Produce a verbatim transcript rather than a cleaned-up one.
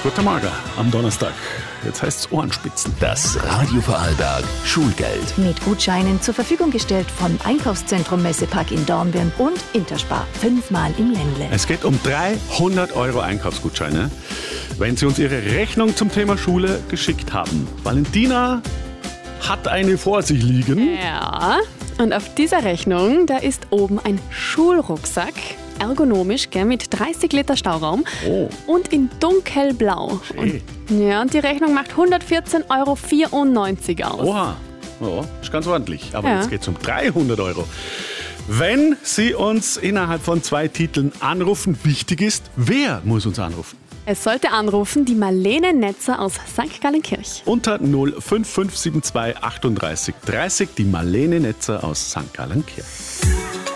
Guten Morgen am Donnerstag. Jetzt heißt es Ohrenspitzen. Das Radio Vorarlberg Schulgeld. Mit Gutscheinen zur Verfügung gestellt vom Einkaufszentrum Messepark in Dornbirn und Interspar. Fünfmal im Ländle. Es geht um dreihundert Euro Einkaufsgutscheine, wenn Sie uns Ihre Rechnung zum Thema Schule geschickt haben. Valentina hat eine vor sich liegen. Ja, und auf dieser Rechnung, da ist oben ein Schulrucksack. Ergonomisch, gell, mit dreißig Liter Stauraum Oh. und in dunkelblau. Schön. Und, ja, und die Rechnung macht hundertvierzehn Euro vierundneunzig aus. Oha, ja, ist ganz ordentlich. Aber Ja. jetzt geht es um dreihundert Euro. Wenn Sie uns innerhalb von zwei Titeln anrufen, wichtig ist, wer muss uns anrufen? Es sollte anrufen die Marlene Netzer aus Sankt Gallenkirch. Unter null fünf fünf sieben zwei achtunddreißig dreißig, die Marlene Netzer aus Sankt Gallenkirch.